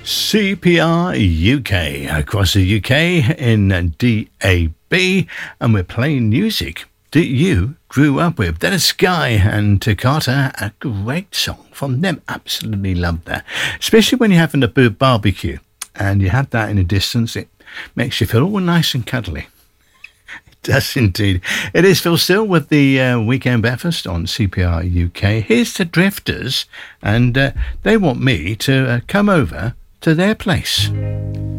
CPR UK across the UK in DAB, and we're playing music that you grew up with. That is Sky and Toccata, a great song from them. Absolutely love that, especially when you're having a barbecue and you have that in the distance. It makes you feel all nice and cuddly. It does indeed. It is Phil Still with the Weekend Breakfast on CPR UK. Here's the Drifters, and they want me to come over to their place.